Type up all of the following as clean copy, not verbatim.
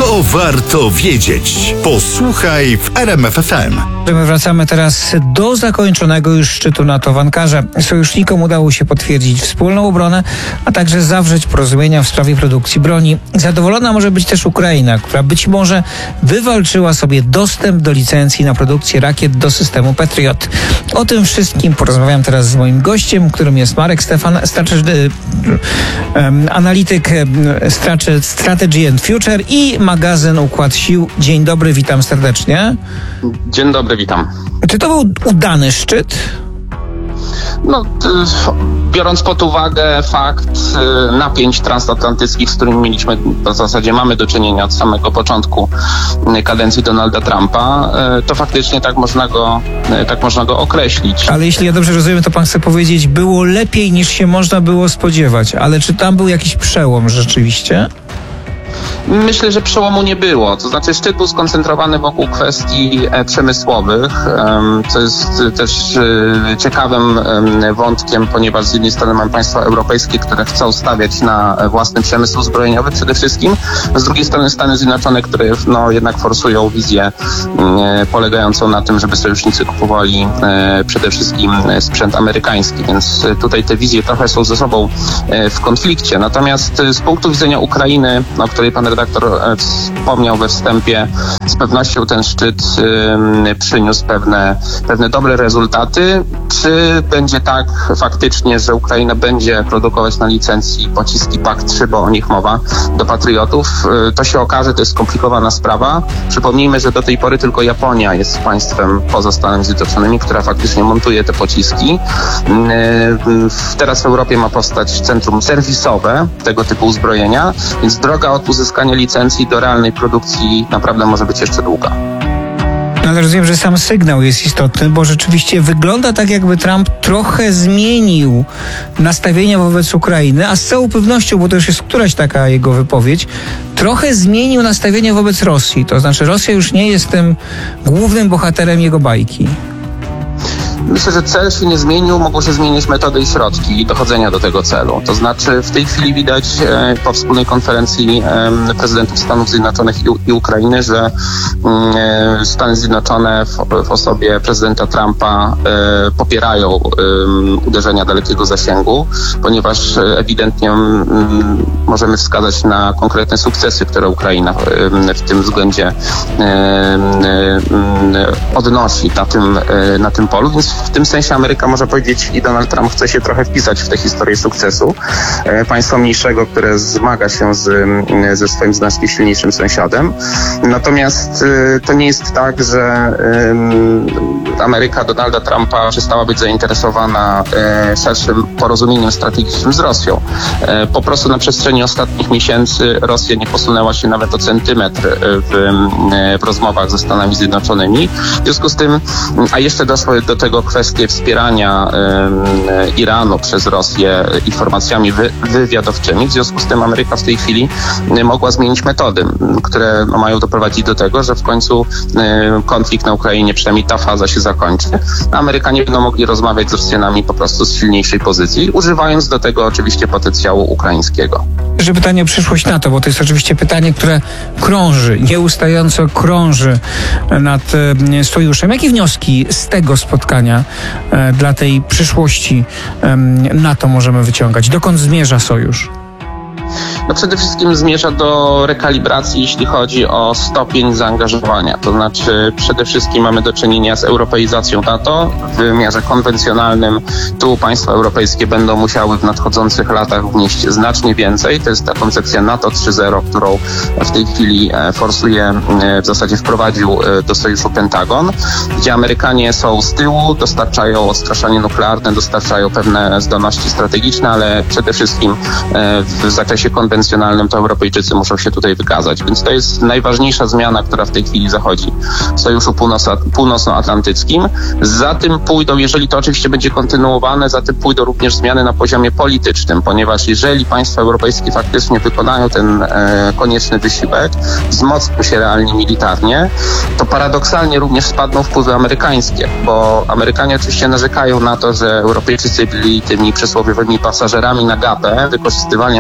To warto wiedzieć. Posłuchaj w RMF FM. My wracamy teraz do zakończonego już szczytu NATO w Ankarze. Sojusznikom udało się potwierdzić wspólną obronę, a także zawrzeć porozumienia w sprawie produkcji broni. Zadowolona może być też Ukraina, która być może wywalczyła sobie dostęp do licencji na produkcję rakiet do systemu Patriot. O tym wszystkim porozmawiam teraz z moim gościem, którym jest Marek Stefan, analityk Strategy and Future i magazyn Układ Sił. Dzień dobry, witam serdecznie. Dzień dobry, witam. Czy to był udany szczyt? No, biorąc pod uwagę fakt napięć transatlantyckich, z którymi mieliśmy, w zasadzie mamy do czynienia od samego początku kadencji Donalda Trumpa, to faktycznie tak można go określić. Ale jeśli ja dobrze rozumiem, to pan chce powiedzieć, było lepiej niż się można było spodziewać. Ale czy tam był jakiś przełom rzeczywiście? Myślę, że przełomu nie było. To znaczy szczyt był skoncentrowany wokół kwestii przemysłowych, co jest też ciekawym wątkiem, ponieważ z jednej strony mamy państwa europejskie, które chcą stawiać na własny przemysł zbrojeniowy przede wszystkim, z drugiej strony Stany Zjednoczone, które jednak forsują wizję polegającą na tym, żeby sojusznicy kupowali przede wszystkim sprzęt amerykański, więc tutaj te wizje trochę są ze sobą w konflikcie. Natomiast z punktu widzenia Ukrainy, o której pan redaktor wspomniał we wstępie, z pewnością ten szczyt przyniósł pewne dobre rezultaty. Czy będzie tak faktycznie, że Ukraina będzie produkować na licencji pociski PAK-3, bo o nich mowa, do Patriotów? To się okaże, to jest skomplikowana sprawa. Przypomnijmy, że do tej pory tylko Japonia jest państwem poza Stanami Zjednoczonymi, która faktycznie montuje te pociski. Teraz w Europie ma powstać centrum serwisowe tego typu uzbrojenia, więc droga od uzyskania licencji do realnej produkcji naprawdę może być jeszcze długa. Ale rozumiem, że sam sygnał jest istotny, bo rzeczywiście wygląda tak, jakby Trump trochę zmienił nastawienia wobec Ukrainy, a z całą pewnością, bo to już jest któraś taka jego wypowiedź, trochę zmienił nastawienie wobec Rosji. To znaczy Rosja już nie jest tym głównym bohaterem jego bajki. Myślę, że cel się nie zmienił, mogą się zmienić metody i środki dochodzenia do tego celu. To znaczy w tej chwili widać po wspólnej konferencji prezydentów Stanów Zjednoczonych i Ukrainy, że Stany Zjednoczone w osobie prezydenta Trumpa popierają uderzenia dalekiego zasięgu, ponieważ ewidentnie możemy wskazać na konkretne sukcesy, które Ukraina w tym względzie odnosi na tym polu, więc w tym sensie Ameryka może powiedzieć i Donald Trump chce się trochę wpisać w tę historię sukcesu państwa mniejszego, które zmaga się ze swoim znacznie silniejszym sąsiadem. Natomiast to nie jest tak, że Ameryka Donalda Trumpa przestała być zainteresowana szerszym porozumieniem strategicznym z Rosją. Po prostu na przestrzeni ostatnich miesięcy Rosja nie posunęła się nawet o centymetr w rozmowach ze Stanami Zjednoczonymi. W związku z tym, a jeszcze doszły do tego kwestie wspierania Iranu przez Rosję informacjami wywiadowczymi. W związku z tym Ameryka w tej chwili mogła zmienić metody, które mają doprowadzić do tego, że w końcu konflikt na Ukrainie, przynajmniej ta faza się zakończy. Amerykanie będą mogli rozmawiać z Rosjanami po prostu z silniejszej pozycji, używając do tego oczywiście potencjału ukraińskiego. Że pytanie o przyszłość NATO, bo to jest oczywiście pytanie, które nieustająco krąży nad sojuszem. Jakie wnioski z tego spotkania dla tej przyszłości NATO możemy wyciągać? Dokąd zmierza sojusz? No przede wszystkim zmierza do rekalibracji, jeśli chodzi o stopień zaangażowania. To znaczy przede wszystkim mamy do czynienia z europeizacją NATO. W wymiarze konwencjonalnym tu państwa europejskie będą musiały w nadchodzących latach wnieść znacznie więcej. To jest ta koncepcja NATO 3.0, którą w tej chwili forsuje, w zasadzie wprowadził do sojuszu Pentagon, gdzie Amerykanie są z tyłu, dostarczają odstraszanie nuklearne, dostarczają pewne zdolności strategiczne, ale przede wszystkim w zakresie konwencjonalnym to Europejczycy muszą się tutaj wykazać. Więc to jest najważniejsza zmiana, która w tej chwili zachodzi w Sojuszu Północnoatlantyckim. Za tym pójdą, jeżeli to oczywiście będzie kontynuowane, za tym pójdą również zmiany na poziomie politycznym, ponieważ jeżeli państwa europejskie faktycznie wykonają ten konieczny wysiłek, wzmocnią się realnie militarnie, to paradoksalnie również spadną wpływy amerykańskie, bo Amerykanie oczywiście narzekają na to, że Europejczycy byli tymi przysłowiowymi pasażerami na gapę, wykorzystywani amerykańskimi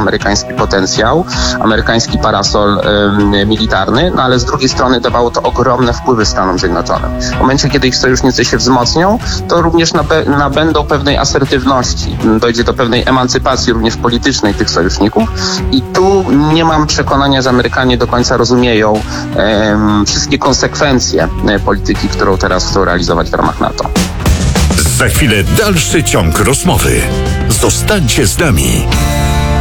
amerykański potencjał, amerykański parasol militarny, no ale z drugiej strony dawało to ogromne wpływy Stanom Zjednoczonym. W momencie, kiedy ich sojusznicy się wzmocnią, to również nabędą pewnej asertywności, dojdzie do pewnej emancypacji również politycznej tych sojuszników i tu nie mam przekonania, że Amerykanie do końca rozumieją wszystkie konsekwencje polityki, którą teraz chcą realizować w ramach NATO. Za chwilę dalszy ciąg rozmowy. Zostańcie z nami.